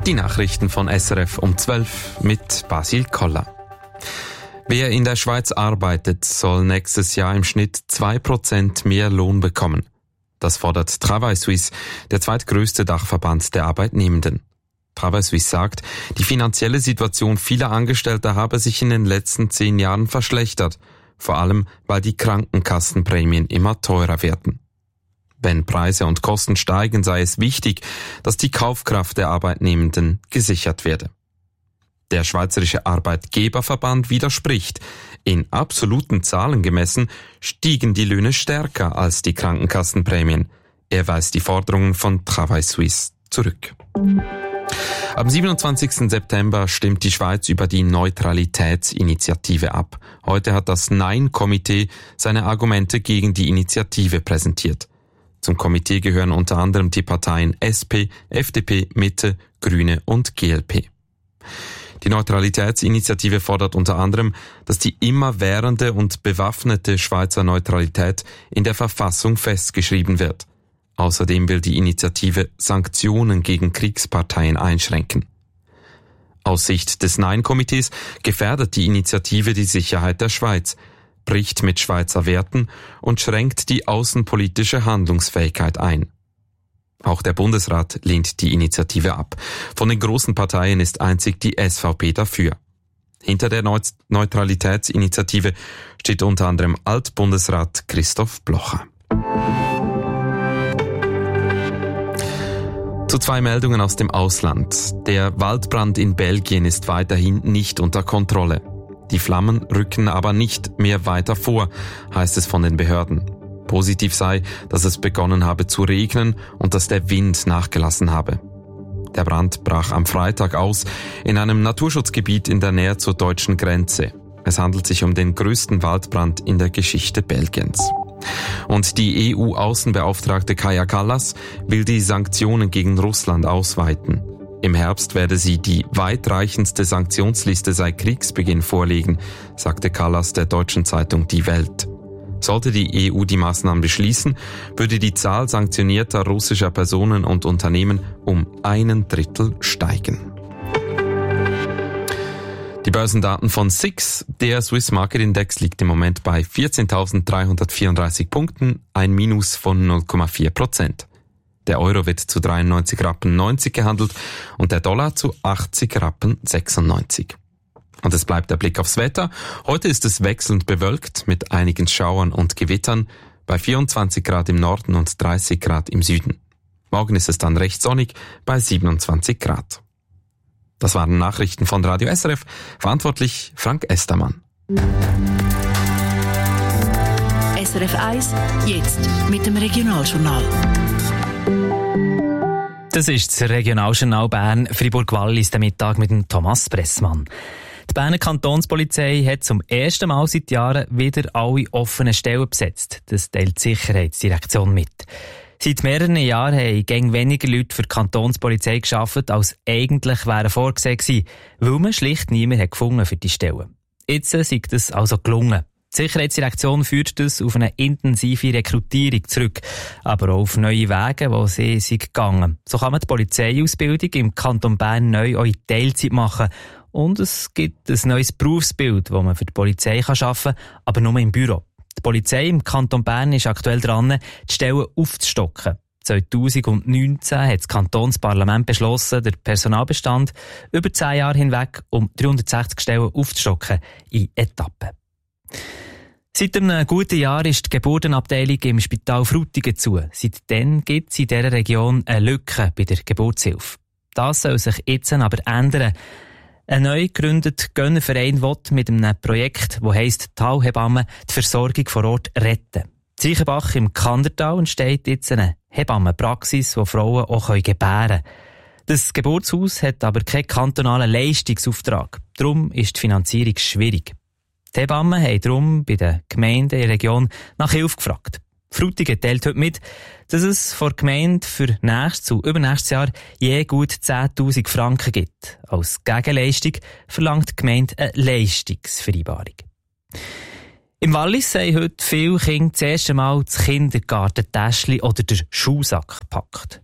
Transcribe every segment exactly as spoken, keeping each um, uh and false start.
Die Nachrichten von S R F um zwölf mit Basil Koller. Wer in der Schweiz arbeitet, soll nächstes Jahr im Schnitt zwei Prozent mehr Lohn bekommen. Das fordert Travail Suisse, der zweitgrößte Dachverband der Arbeitnehmenden. Travail Suisse sagt, die finanzielle Situation vieler Angestellter habe sich in den letzten zehn Jahren verschlechtert, vor allem weil die Krankenkassenprämien immer teurer werden. Wenn Preise und Kosten steigen, sei es wichtig, dass die Kaufkraft der Arbeitnehmenden gesichert werde. Der Schweizerische Arbeitgeberverband widerspricht. In absoluten Zahlen gemessen stiegen die Löhne stärker als die Krankenkassenprämien. Er weist die Forderungen von Travail Suisse zurück. Am siebenundzwanzigsten September stimmt die Schweiz über die Neutralitätsinitiative ab. Heute hat das Nein-Komitee seine Argumente gegen die Initiative präsentiert. Zum Komitee gehören unter anderem die Parteien S P, F D P, Mitte, Grüne und G L P. Die Neutralitätsinitiative fordert unter anderem, dass die immerwährende und bewaffnete Schweizer Neutralität in der Verfassung festgeschrieben wird. Außerdem will die Initiative Sanktionen gegen Kriegsparteien einschränken. Aus Sicht des Nein-Komitees gefährdet die Initiative die Sicherheit der Schweiz, bricht mit Schweizer Werten und schränkt die außenpolitische Handlungsfähigkeit ein. Auch der Bundesrat lehnt die Initiative ab. Von den großen Parteien ist einzig die S V P dafür. Hinter der Neutralitätsinitiative steht unter anderem Altbundesrat Christoph Blocher. Zu zwei Meldungen aus dem Ausland. Der Waldbrand in Belgien ist weiterhin nicht unter Kontrolle. Die Flammen rücken aber nicht mehr weiter vor, heißt es von den Behörden. Positiv sei, dass es begonnen habe zu regnen und dass der Wind nachgelassen habe. Der Brand brach am Freitag aus in einem Naturschutzgebiet in der Nähe zur deutschen Grenze. Es handelt sich um den größten Waldbrand in der Geschichte Belgiens. Und die E U-Außenbeauftragte Kaja Kallas will die Sanktionen gegen Russland ausweiten. Im Herbst werde sie die weitreichendste Sanktionsliste seit Kriegsbeginn vorlegen, sagte Kallas der deutschen Zeitung Die Welt. Sollte die E U die Maßnahmen beschließen, würde die Zahl sanktionierter russischer Personen und Unternehmen um einen Drittel steigen. Die Börsendaten von S I X, der Swiss Market Index, liegt im Moment bei vierzehntausenddreihundertvierunddreißig Punkten, ein Minus von null Komma vier Prozent. Der Euro wird zu dreiundneunzig Rappen neunzig gehandelt und der Dollar zu achtzig Rappen sechsundneunzig. Und es bleibt der Blick aufs Wetter. Heute ist es wechselnd bewölkt mit einigen Schauern und Gewittern bei vierundzwanzig Grad im Norden und dreißig Grad im Süden. Morgen ist es dann recht sonnig bei siebenundzwanzig Grad. Das waren Nachrichten von Radio S R F, verantwortlich Frank Estermann. S R F eins, jetzt mit dem Regionaljournal. Das ist das Regionaljournal Bern, Fribourg-Wallis, der Mittag mit dem Thomas Pressmann. Die Berner Kantonspolizei hat zum ersten Mal seit Jahren wieder alle offenen Stellen besetzt. Das teilt die Sicherheitsdirektion mit. Seit mehreren Jahren haben gäng weniger Leute für die Kantonspolizei gearbeitet, als eigentlich wären vorgesehen gewesen, weil man schlicht niemanden hat gefunden für die Stellen. Jetzt ist das also gelungen. Die Sicherheitsdirektion führt das auf eine intensive Rekrutierung zurück, aber auch auf neue Wege, die sie sind gegangen. So kann man die Polizeiausbildung im Kanton Bern neu auch in Teilzeit machen. Und es gibt ein neues Berufsbild, das man für die Polizei arbeiten kann, aber nur im Büro. Die Polizei im Kanton Bern ist aktuell dran, die Stellen aufzustocken. zweitausendneunzehn hat das Kantonsparlament beschlossen, den Personalbestand über zehn Jahre hinweg um dreihundertsechzig Stellen aufzustocken in Etappen. Seit einem guten Jahr ist die Geburtenabteilung im Spital Frutigen zu. Seitdem gibt es in dieser Region eine Lücke bei der Geburtshilfe. Das soll sich jetzt aber ändern. Ein neu gegründeter Gönnerverein will mit einem Projekt, das heisst Talhebammen, die Versorgung vor Ort retten. In Zeichenbach im Kandertal entsteht jetzt eine Hebammenpraxis, wo Frauen auch gebären können. Das Geburtshaus hat aber keinen kantonalen Leistungsauftrag. Darum ist die Finanzierung schwierig. Die Hebammen haben darum bei den Gemeinden in der Region nach Hilfe gefragt. Frutigen teilt heute mit, dass es vor der Gemeinde für nächstes und übernächstes Jahr je gut zehntausend Franken gibt. Als Gegenleistung verlangt die Gemeinde eine Leistungsvereinbarung. Im Wallis haben heute viele Kinder das erste Mal das Kindergartentäschchen oder den Schuhsack gepackt.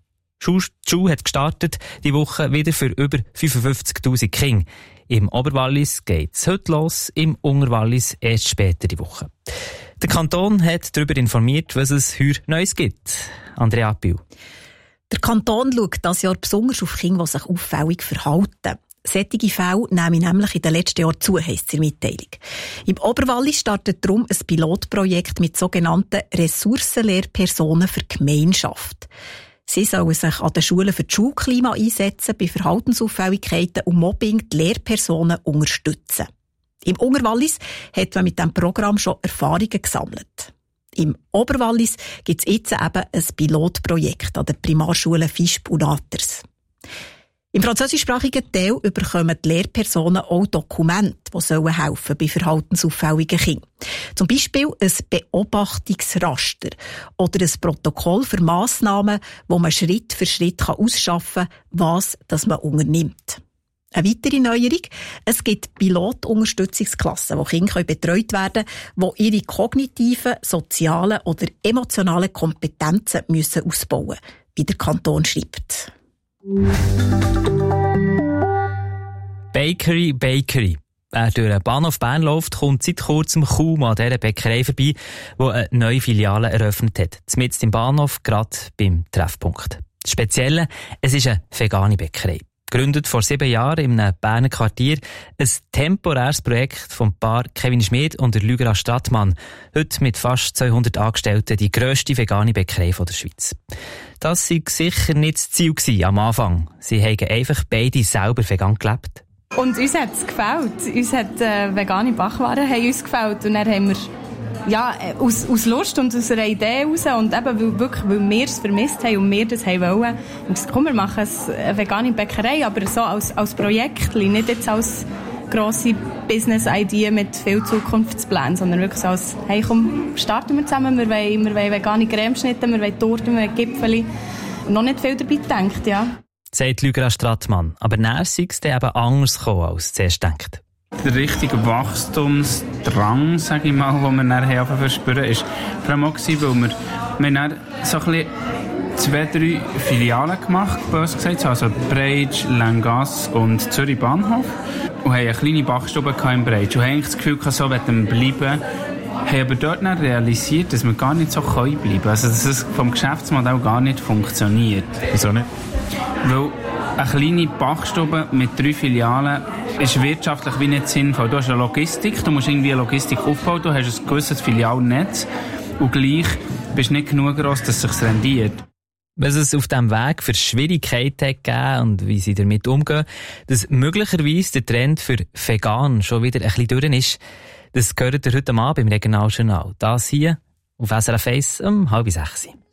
Die Schule hat gestartet, die Woche wieder für über fünfundfünfzigtausend Kinder. Im Oberwallis geht es heute los, im Unterwallis erst später die Woche. Der Kanton hat darüber informiert, was es heute Neues gibt. Andrea Piu. Der Kanton schaut dieses Jahr besonders auf Kinder, die sich auffällig verhalten. Solche Fälle nehmen nämlich in den letzten Jahren zu, heisst es in der Mitteilung. Im Oberwallis startet darum ein Pilotprojekt mit sogenannten Ressourcenlehrpersonen für die Gemeinschaft. Sie sollen sich an den Schulen für das Schulklima einsetzen, bei Verhaltensauffälligkeiten und Mobbing die Lehrpersonen unterstützen. Im Unterwallis hat man mit diesem Programm schon Erfahrungen gesammelt. Im Oberwallis gibt es jetzt eben ein Pilotprojekt an den Primarschulen Visp und Naters. Im französischsprachigen Teil bekommen die Lehrpersonen auch Dokumente, die sollen helfen bei verhaltensauffälligen Kindern. Zum Beispiel ein Beobachtungsraster oder ein Protokoll für Massnahmen, wo man Schritt für Schritt ausschaffen kann, was das man unternimmt. Eine weitere Neuerung: Es gibt Pilotunterstützungsklassen, wo Kinder betreut werden können, die ihre kognitiven, sozialen oder emotionalen Kompetenzen müssen ausbauen müssen, wie der Kanton schreibt. Bakery, Bakery. Wer durch den Bahnhof Bern läuft, kommt seit kurzem kaum an dieser Bäckerei vorbei, die eine neue Filiale eröffnet hat. Mitten im Bahnhof, gerade beim Treffpunkt. Das Spezielle: Es ist eine vegane Bäckerei. Gegründet vor sieben Jahren in einem Berner Quartier. Ein temporäres Projekt vom Paar Kevin Schmid und der Lügera Stadtmann. Heute mit fast zweihundert Angestellten die grösste vegane Bäckerei der Schweiz. Das war sicher nicht das Ziel am Anfang. Sie haben einfach beide selber vegan gelebt. Und uns hat es gefällt. Uns hat äh, vegane Backwaren haben uns gefällt. Und dann haben wir ja, aus, aus Lust und aus einer Idee heraus und eben weil, wirklich, weil wir es vermisst haben und wir das haben wollen, haben wir gesagt, komm, wir machen eine vegane Bäckerei, aber so als, als Projekt, nicht jetzt als grosse Business-Idee mit viel Zukunftsplänen, sondern wirklich so als, hey, komm, starten wir zusammen, wir wollen, wir wollen vegane Cremeschnitte, wir wollen Torten, wir wollen Gipfeli. Noch nicht viel dabei gedacht, ja. Sagt Lügera Stratmann, aber näher sei es dann eben anders gekommen, als zuerst gedacht. Der richtige Wachstumsdrang, sage ich mal, den wir nachher verspüren, war vor allem auch, weil wir, wir haben so ein bisschen zwei, drei Filialen gemacht, bös gesagt, also Breitsch, Langasse und Zürich Bahnhof, und haben eine kleine Backstube in Breitsch und haben das Gefühl, so wollen wir bleiben, haben aber dort dann realisiert, dass wir gar nicht so bleiben können, also dass es vom Geschäftsmodell gar nicht funktioniert. Wieso nicht? Weil eine kleine Backstube mit drei Filialen ist wirtschaftlich wie nicht sinnvoll. Du hast eine Logistik, du musst irgendwie eine Logistik aufbauen, du hast ein gewisses Filialnetz und gleich bist du nicht genug gross, dass es sich rendiert. Was es auf diesem Weg für Schwierigkeiten hat gegeben und wie sie damit umgehen, dass möglicherweise der Trend für vegan schon wieder ein bisschen durch ist, das gehört ihr heute Abend im Regionaljournal. Das hier auf S R F eins um halb sechs.